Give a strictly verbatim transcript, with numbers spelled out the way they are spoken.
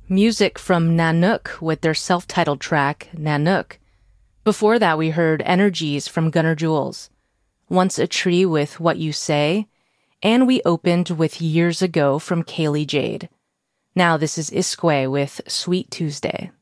music from Nanook with their self-titled track, Nanook. Before that, we heard Energies from Gunnar Jules, Once a Tree with What You Say, and we opened with Years Ago from Kaylee Jade. Now this is Isque with Sweet Tuesday.